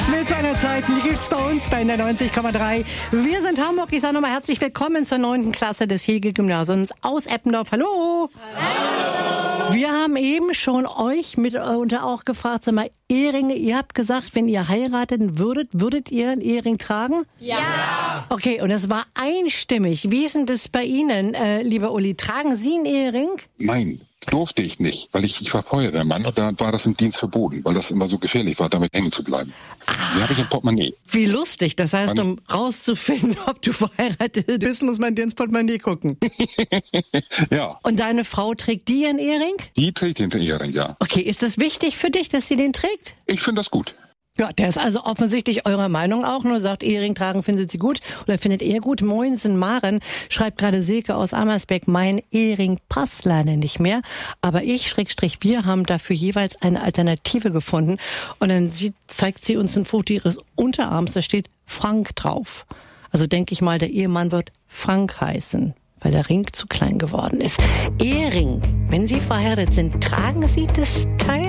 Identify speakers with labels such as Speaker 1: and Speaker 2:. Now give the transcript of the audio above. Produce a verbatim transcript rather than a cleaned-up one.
Speaker 1: Mit seiner Zeit, die gibt's bei uns bei der neunzig Komma drei. Wir sind Hamburg. Ich sage nochmal herzlich willkommen zur neunten Klasse des Hegel-Gymnasiums aus Eppendorf. Hallo! Hallo! Wir haben eben schon euch mitunter auch gefragt, sag mal, Eheringe, ihr habt gesagt, wenn ihr heiraten würdet, würdet ihr einen Ehering tragen?
Speaker 2: Ja!
Speaker 1: Okay, und das war einstimmig. Wie ist denn das bei Ihnen, äh, lieber Uli? Tragen Sie einen Ehering?
Speaker 3: Nein. Durfte ich nicht, weil ich, ich war Feuerwehrmann und da war das im Dienst verboten, weil das immer so gefährlich war, damit hängen zu bleiben. Ah, die habe ich im Portemonnaie.
Speaker 1: Wie lustig. Das heißt, um rauszufinden, ob du verheiratet bist, muss man dir ins Portemonnaie gucken.
Speaker 3: Ja.
Speaker 1: Und deine Frau trägt die ihren Ehering?
Speaker 3: Die trägt den Ehering, ja.
Speaker 1: Okay, ist das wichtig für dich, dass sie den trägt?
Speaker 3: Ich finde das gut.
Speaker 1: Ja, der ist also offensichtlich eurer Meinung auch, nur sagt, Ehering tragen findet sie gut oder findet ihr gut. Moinsen Maren schreibt gerade Silke aus Ammersbeck, mein Ehering passt leider nicht mehr, aber ich, Schrägstrich, wir haben dafür jeweils eine Alternative gefunden und dann sieht, zeigt sie uns ein Foto ihres Unterarms, da steht Frank drauf. Also denke ich mal, der Ehemann wird Frank heißen, weil der Ring zu klein geworden ist. Ehering, wenn Sie verheiratet sind, tragen Sie das Teil?